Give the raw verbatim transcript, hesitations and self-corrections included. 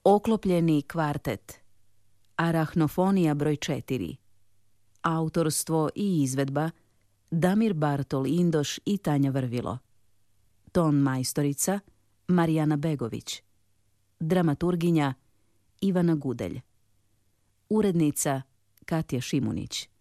Oklopljeni kvartet. Arahnofonija broj četiri. Autorstvo i izvedba Damir Bartol Indoš i Tanja Vrvilo. Ton majstorica Marijana Begović. Dramaturginja Ivana Gudelj. Urednica Katja Šimunić.